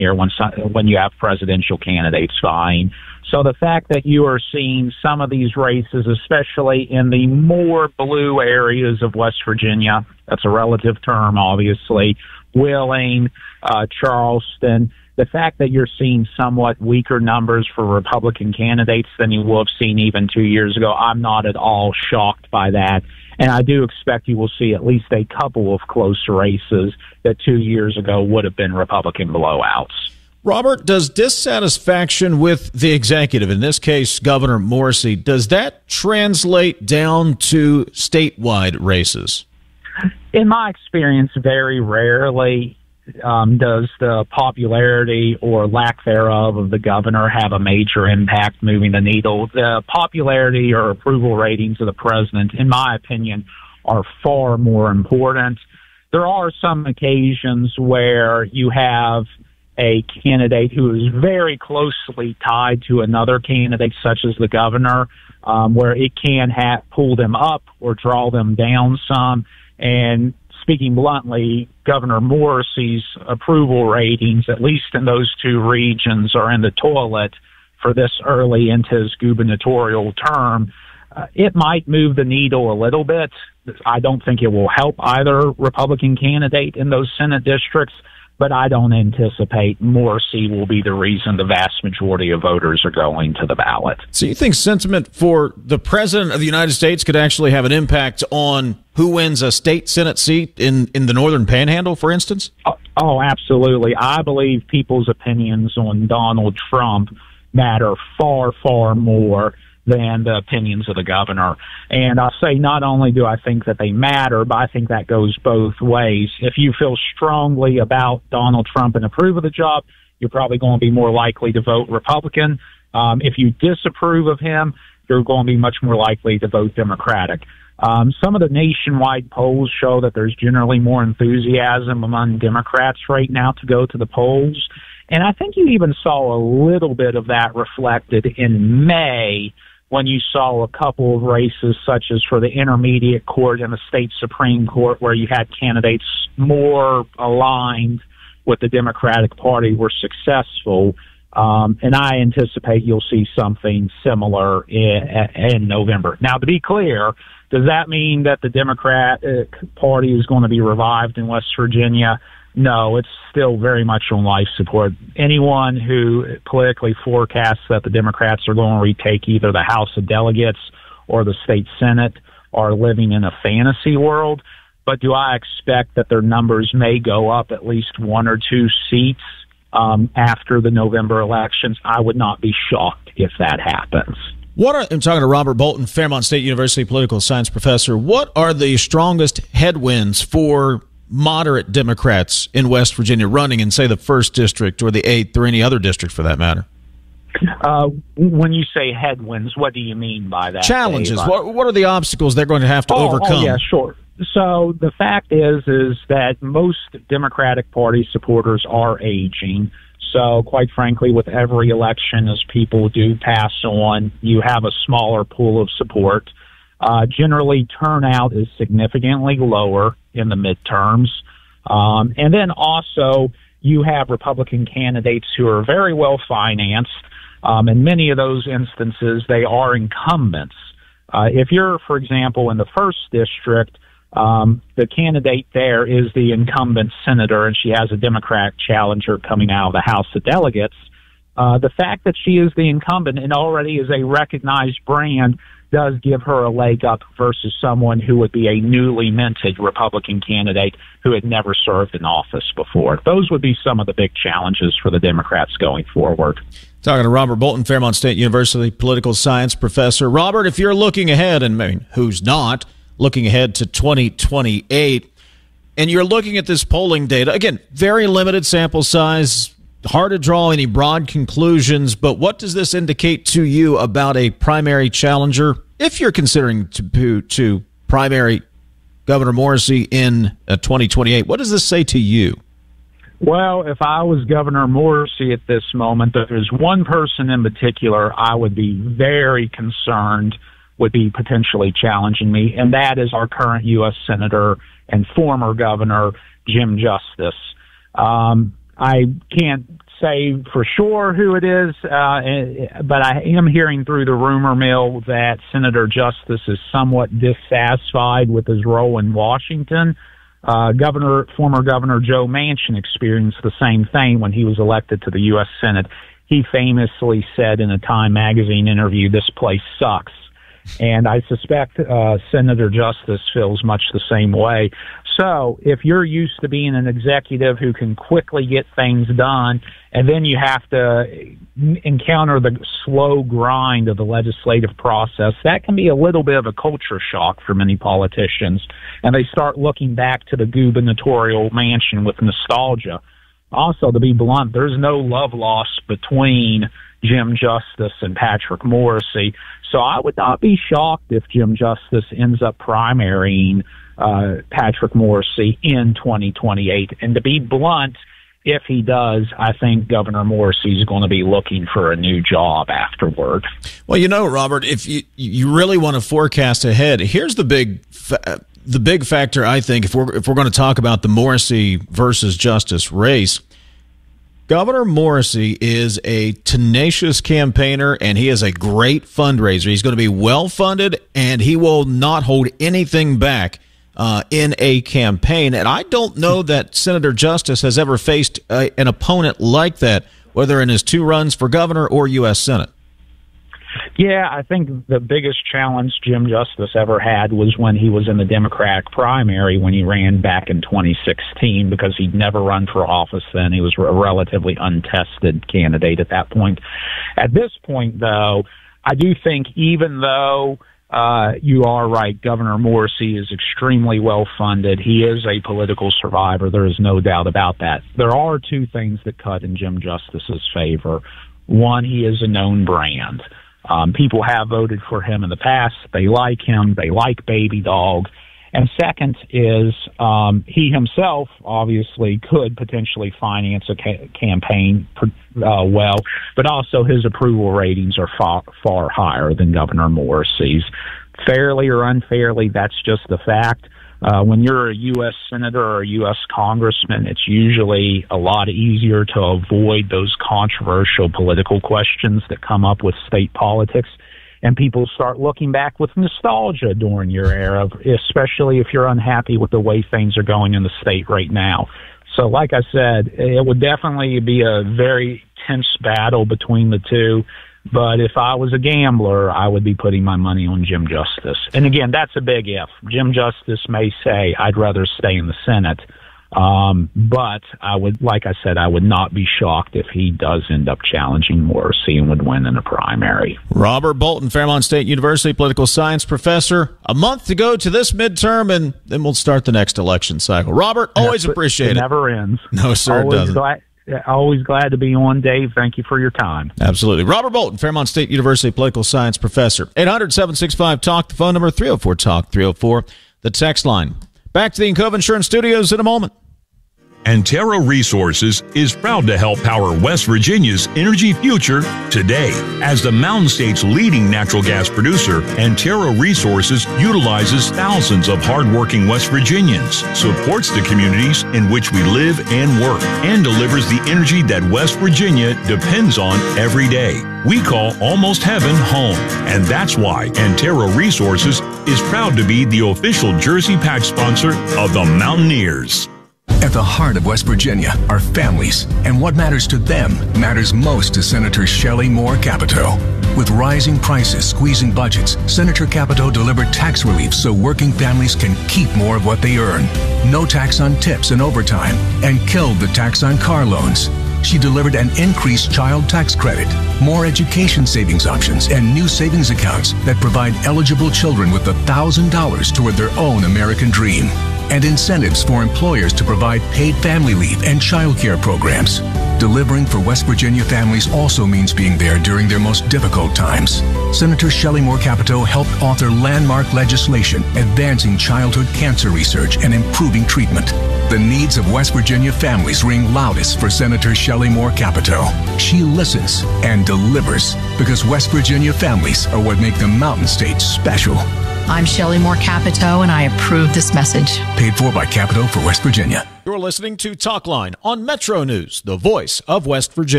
here when you have presidential candidates vying. So the fact that you are seeing some of these races, especially in the more blue areas of West Virginia, that's a relative term, obviously, Wheeling, Charleston, the fact that you're seeing somewhat weaker numbers for Republican candidates than you will have seen even 2 years ago, I'm not at all shocked by that. And I do expect you will see at least a couple of close races that 2 years ago would have been Republican blowouts. Robert, does dissatisfaction with the executive, in this case Governor Morrisey, does that translate down to statewide races? In my experience, very rarely does the popularity or lack thereof of the governor have a major impact moving the needle. The popularity or approval ratings of the president, in my opinion, are far more important. There are some occasions where you have a candidate who is very closely tied to another candidate, such as the governor, where it can pull them up or draw them down some. And speaking bluntly, Governor Morrisey's approval ratings, at least in those two regions, are in the toilet for this early into his gubernatorial term. It might move the needle a little bit. I don't think it will help either Republican candidate in those Senate districts, but I don't anticipate Morrisey will be the reason the vast majority of voters are going to the ballot. So you think sentiment for the President of the United States could actually have an impact on who wins a state Senate seat in the Northern Panhandle, for instance? Oh, absolutely. I believe people's opinions on Donald Trump matter far, far more than the opinions of the governor. And I say not only do I think that they matter, but I think that goes both ways. If you feel strongly about Donald Trump and approve of the job, you're probably going to be more likely to vote Republican. If you disapprove of him, you're going to be much more likely to vote Democratic. Some of the nationwide polls show that there's generally more enthusiasm among Democrats right now to go to the polls. And I think you even saw a little bit of that reflected in May when you saw a couple of races, such as for the intermediate court and the state Supreme Court, where you had candidates more aligned with the Democratic Party were successful. And I anticipate you'll see something similar in November. Now, to be clear, does that mean that the Democratic Party is going to be revived in West Virginia? No, it's still very much on life support. Anyone who politically forecasts that the Democrats are going to retake either the House of Delegates or the state Senate are living in a fantasy world. But do I expect that their numbers may go up at least one or two seats after the November elections? I would not be shocked if that happens. I'm talking to Robert Bolton, Fairmont State University political science professor. What are the strongest headwinds for moderate Democrats in West Virginia running in, say, the 1st District or the 8th or any other district for that matter? When you say headwinds, what do you mean by that? Challenges. What are the obstacles they're going to have to overcome? Oh, yeah, sure. So the fact is that most Democratic Party supporters are aging. So quite frankly, with every election, as people do pass on, you have a smaller pool of support. Generally, turnout is significantly lower in the midterms. And then also, you have Republican candidates who are very well financed. In many of those instances, they are incumbents. If you're, for example, in the 1st District, the candidate there is the incumbent senator, and she has a Democrat challenger coming out of the House of Delegates. The fact that she is the incumbent and already is a recognized brand does give her a leg up versus someone who would be a newly minted Republican candidate who had never served in office before. Those would be some of the big challenges for the Democrats going forward. Talking to Robert Bolton, Fairmont State University political science professor. Robert, if you're looking ahead, and I mean, who's not, looking ahead to 2028, and you're looking at this polling data, again, very limited sample size, hard to draw any broad conclusions, but what does this indicate to you about a primary challenger, if you're considering to primary Governor Morrisey in 2028? What does this say to you? Well, if I was Governor Morrisey at this moment, there's one person in particular I would be very concerned would be potentially challenging me, and that is our current U.S. Senator and former Governor, Jim Justice. I can't say for sure who it is, but I am hearing through the rumor mill that Senator Justice is somewhat dissatisfied with his role in Washington. Former Governor Joe Manchin experienced the same thing when he was elected to the U.S. Senate. He famously said in a Time magazine interview, "This place sucks." And I suspect Senator Justice feels much the same way. So if you're used to being an executive who can quickly get things done, and then you have to encounter the slow grind of the legislative process, that can be a little bit of a culture shock for many politicians. And they start looking back to the gubernatorial mansion with nostalgia. Also, to be blunt, there's no love lost between Jim Justice and Patrick Morrisey. So I would not be shocked if Jim Justice ends up primarying Patrick Morrisey in 2028. And to be blunt, if he does, I think Governor Morrisey is going to be looking for a new job afterward. Well, you know, Robert, if you really want to forecast ahead, here's the big factor, I think, if we're going to talk about the Morrisey versus Justice race. Governor Morrisey is a tenacious campaigner, and he is a great fundraiser. He's going to be well-funded, and he will not hold anything back in a campaign. And I don't know that Senator Justice has ever faced an opponent like that, whether in his 2 runs for governor or U.S. Senate. Yeah, I think the biggest challenge Jim Justice ever had was when he was in the Democratic primary when he ran back in 2016, because he'd never run for office then. He was a relatively untested candidate at that point. At this point, though, I do think even though you are right, Governor Morrisey is extremely well-funded. He is a political survivor. There is no doubt about that. There are 2 things that cut in Jim Justice's favor. One, he is a known brand. People have voted for him in the past. They like him. They like Baby Dog. And second is he himself obviously could potentially finance a campaign well, but also his approval ratings are far higher than Governor Morrisey's. Fairly or unfairly, that's just the fact. When you're a U.S. Senator or a U.S. Congressman, it's usually a lot easier to avoid those controversial political questions that come up with state politics. And people start looking back with nostalgia during your era, especially if you're unhappy with the way things are going in the state right now. So like I said, it would definitely be a very tense battle between the 2. But if I was a gambler, I would be putting my money on Jim Justice. And again, that's a big if. Jim Justice may say, I'd rather stay in the Senate. But I would, like I said, I would not be shocked if he does end up challenging Morrisey and would win in a primary. Robert Bolton, Fairmont State University political science professor. A month to go to this midterm, and then we'll start the next election cycle. Robert, always appreciate it. It never ends. No, sir, it doesn't. Always glad to be on, Dave. Thank you for your time. Absolutely. Robert Bolton, Fairmont State University political science professor. 800-765-TALK, the phone number, 304-TALK-304, the text line. Back to the Encova Insurance Studios in a moment. Antero Resources is proud to help power West Virginia's energy future today. As the Mountain State's leading natural gas producer, Antero Resources utilizes thousands of hardworking West Virginians, supports the communities in which we live and work, and delivers the energy that West Virginia depends on every day. We call almost heaven home, and that's why Antero Resources is proud to be the official jersey patch sponsor of the Mountaineers. At the heart of West Virginia are families, and what matters to them matters most to Senator Shelley Moore Capito. With rising prices squeezing budgets, Senator Capito delivered tax relief so working families can keep more of what they earn. No tax on tips and overtime, and killed the tax on car loans. She delivered an increased child tax credit, more education savings options, and new savings accounts that provide eligible children with $1,000 toward their own American dream, and incentives for employers to provide paid family leave and child care programs. Delivering for West Virginia families also means being there during their most difficult times. Senator Shelley Moore Capito helped author landmark legislation advancing childhood cancer research and improving treatment. The needs of West Virginia families ring loudest for Senator Shelley Moore Capito. She listens and delivers because West Virginia families are what make the Mountain State special. I'm Shelley Moore Capito, and I approve this message. Paid for by Capito for West Virginia. You're listening to Talkline on Metro News, the voice of West Virginia.